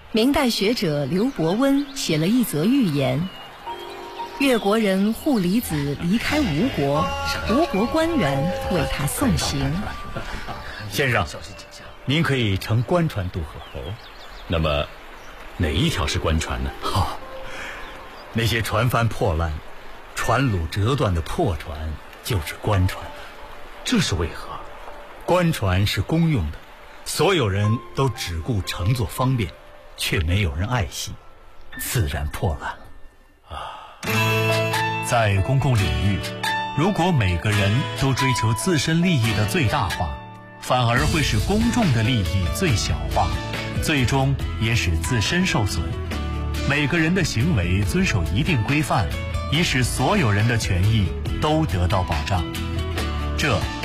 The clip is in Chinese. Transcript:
明代学者刘伯温写了一则寓言：越国人户离子离开吴国，吴国官员为他送行。 先生，您可以乘官船渡河。 那么哪一条是官船呢？ 那些船帆破烂、船橹折断的破船就是官船。 这是为何？ 官船是公用的，所有人都只顾乘坐方便，却没有人爱惜，自然破烂了。 在公共领域，如果每个人都追求自身利益的最大化，反而会使公众的利益最小化，最终也使自身受损。每个人的行为遵守一定规范，以使所有人的权益都得到保障。这